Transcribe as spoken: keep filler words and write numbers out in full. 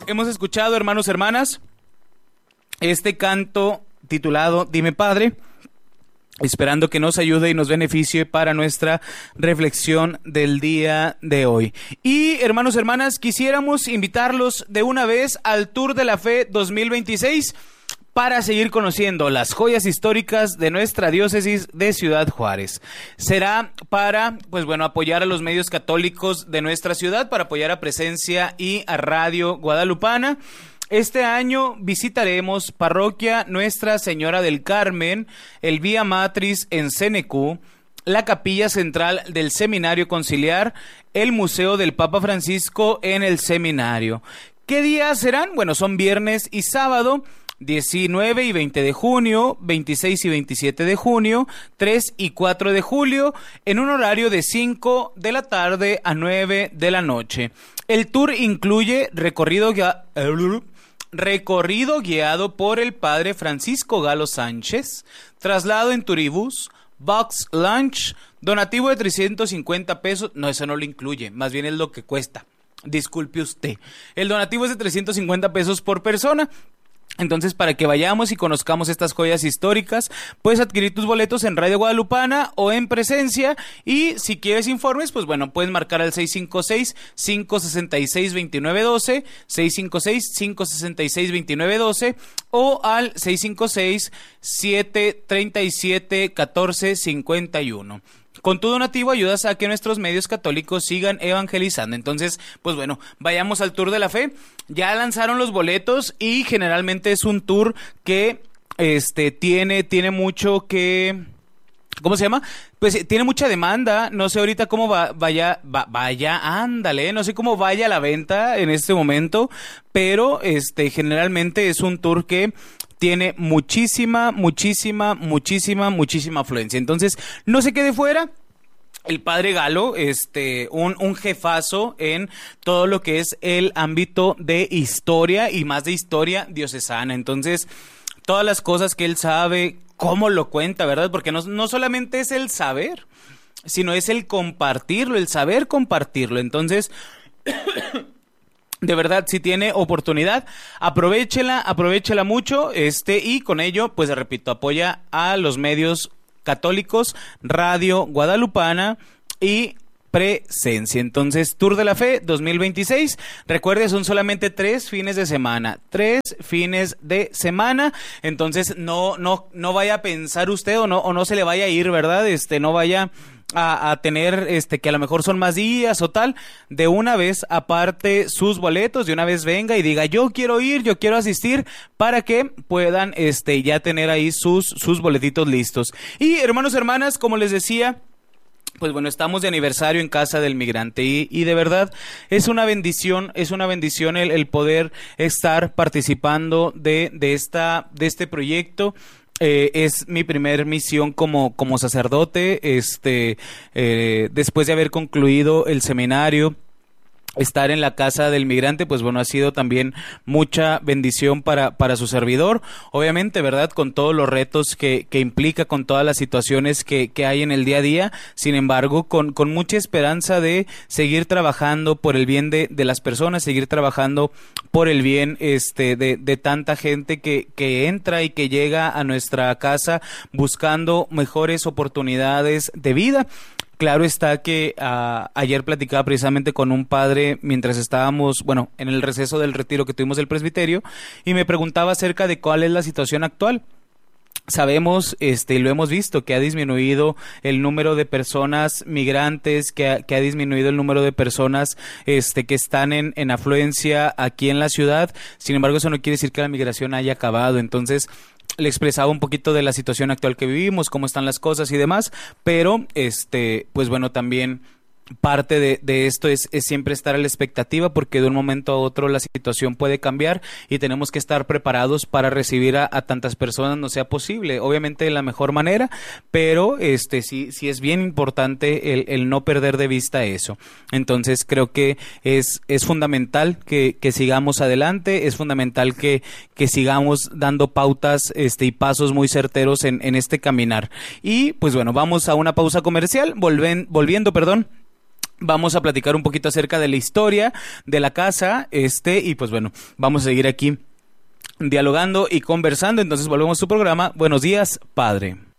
hemos escuchado, hermanos, hermanas, este canto titulado Dime Padre, esperando que nos ayude y nos beneficie para nuestra reflexión del día de hoy. Y, hermanos, hermanas, quisiéramos invitarlos de una vez al Tour de la Fe dos mil veintiséis para seguir conociendo las joyas históricas de nuestra diócesis de Ciudad Juárez. Será para, pues bueno, apoyar a los medios católicos de nuestra ciudad, para apoyar a Presencia y a Radio Guadalupana. Este año visitaremos Parroquia Nuestra Señora del Carmen, el Vía Matriz en Cenecú, la Capilla Central del Seminario Conciliar, el Museo del Papa Francisco en el Seminario. ¿Qué días serán? Bueno, son viernes y sábado, diecinueve y veinte de junio, veintiséis y veintisiete de junio, tres y cuatro de julio, en un horario de cinco de la tarde a nueve de la noche. El tour incluye recorrido, guia... recorrido guiado por el padre Francisco Galo Sánchez, traslado en turibús, box lunch, donativo de trescientos cincuenta pesos, no, eso no lo incluye, más bien es lo que cuesta, disculpe usted. El donativo es de trescientos cincuenta pesos por persona. Entonces, para que vayamos y conozcamos estas joyas históricas, puedes adquirir tus boletos en Radio Guadalupana o en Presencia, y si quieres informes, pues bueno, puedes marcar al seis cinco seis, cinco seis seis, dos nueve uno dos, seis cinco seis, cinco seis seis, dos nueve uno dos o al seis cinco seis, siete tres siete, uno cuatro cinco uno. Con tu donativo ayudas a que nuestros medios católicos sigan evangelizando. Entonces, pues bueno, vayamos al Tour de la Fe. Ya lanzaron los boletos y generalmente es un tour que este tiene, tiene mucho que... ¿Cómo se llama? Pues tiene mucha demanda. No sé ahorita cómo va, vaya, va, vaya, ándale, no sé cómo vaya la venta en este momento, pero este generalmente es un tour que tiene muchísima, muchísima, muchísima, muchísima afluencia. Entonces, no se quede fuera. El padre Galo, este, un, un jefazo en todo lo que es el ámbito de historia y más de historia diocesana. Entonces, todas las cosas que él sabe, cómo lo cuenta, ¿verdad? Porque no, no solamente es el saber, sino es el compartirlo, el saber compartirlo. Entonces... de verdad, si tiene oportunidad, aprovéchela, aprovéchela mucho, este, y con ello, pues repito, apoya a los medios católicos, Radio Guadalupana y Presencia. Entonces, Tour de la Fe dos mil veintiséis, recuerde, son solamente tres fines de semana, tres fines de semana, entonces no, no, no vaya a pensar usted o no, o no se le vaya a ir, ¿verdad? Este, no vaya A, a tener este que a lo mejor son más días o tal. De una vez aparte sus boletos, de una vez venga y diga yo quiero ir, yo quiero asistir, para que puedan este ya tener ahí sus, sus boletitos listos. Y hermanos, hermanas, como les decía, pues bueno, estamos de aniversario en Casa del Migrante y, y de verdad es una bendición, es una bendición el, el poder estar participando de, de, esta, de este proyecto. Eh, es mi primer misión como, como sacerdote, este, eh, después de haber concluido el seminario. Estar en la Casa del Migrante, pues bueno, ha sido también mucha bendición para, para su servidor, obviamente, ¿verdad? Con todos los retos que, que implica, con todas las situaciones que, que hay en el día a día, sin embargo, con, con mucha esperanza de seguir trabajando por el bien de, de las personas, seguir trabajando por el bien este de, de tanta gente que, que entra y que llega a nuestra casa buscando mejores oportunidades de vida. Claro está que uh, ayer platicaba precisamente con un padre mientras estábamos, bueno, en el receso del retiro que tuvimos del presbiterio, y me preguntaba acerca de cuál es la situación actual. Sabemos, este, lo hemos visto, que ha disminuido el número de personas migrantes, que ha, que ha disminuido el número de personas, este, que están en, en afluencia aquí en la ciudad. Sin embargo, eso no quiere decir que la migración haya acabado. Entonces, le expresaba un poquito de la situación actual que vivimos, cómo están las cosas y demás, pero, este, pues bueno, también parte de, de esto es, es siempre estar a la expectativa, porque de un momento a otro la situación puede cambiar y tenemos que estar preparados para recibir a, a tantas personas, no sea posible, obviamente de la mejor manera, pero este sí, sí es bien importante el, el no perder de vista eso. Entonces creo que es, es fundamental que, que sigamos adelante, es fundamental que, que sigamos dando pautas este, y pasos muy certeros en, en este caminar. Y pues bueno, vamos a una pausa comercial, volven, volviendo, perdón. Vamos a platicar un poquito acerca de la historia de la casa, este, y pues bueno, vamos a seguir aquí dialogando y conversando. Entonces volvemos a su programa. Buenos días, Padre.